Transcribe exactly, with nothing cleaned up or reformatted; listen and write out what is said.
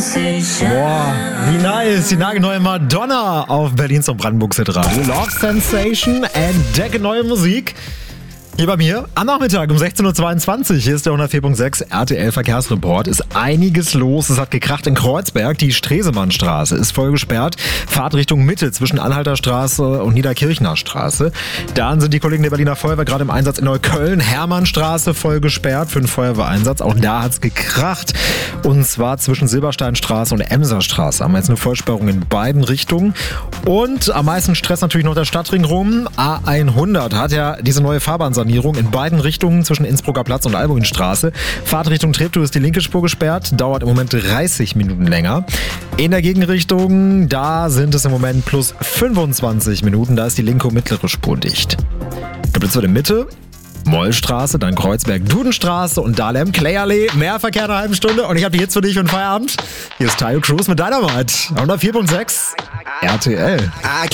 Boah, wie nice. Die nagelneue Madonna auf Berlins und Brandenburgs Hitradio. Love Sensation, entdecke neue Musik. Hier bei mir am Nachmittag um sechzehn Uhr zweiundzwanzig. Hier ist der hundertvier Punkt sechs R T L Verkehrsreport. Ist einiges los. Es hat gekracht in Kreuzberg. Die Stresemannstraße ist voll gesperrt. Fahrtrichtung Mitte zwischen Anhalter Straße und Niederkirchner Straße. Dann sind die Kollegen der Berliner Feuerwehr gerade im Einsatz in Neukölln. Hermannstraße voll gesperrt für den Feuerwehreinsatz. Auch da hat's gekracht. Und zwar zwischen Silbersteinstraße und Emserstraße. Haben wir jetzt eine Vollsperrung in beiden Richtungen. Und am meisten Stress natürlich noch der Stadtring rum. A hundert hat ja diese neue Fahrbahnsanierung in beiden Richtungen zwischen Innsbrucker Platz und Albuinstraße. Fahrtrichtung Treptow ist die linke Spur gesperrt, dauert im Moment dreißig Minuten länger. In der Gegenrichtung, da sind es im Moment plus fünfundzwanzig Minuten, da ist die linke und mittlere Spur dicht. Doppelst in Mitte, Mollstraße, dann Kreuzberg, Dudenstraße und Dahlem, Klayerlee, mehr Verkehr in einer halben Stunde und ich habe die Hits für dich und Feierabend. Hier ist Tayo Cruz mit Dynamite, hundertvier Punkt sechs R T L.